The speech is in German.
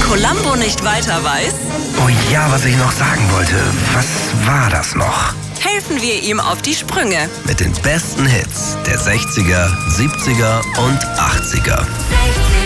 Columbo nicht weiter weiß? Oh ja, was ich noch sagen wollte. Was war das noch? Helfen wir ihm auf die Sprünge. Mit den besten Hits der 60er, 70er und 80er. 60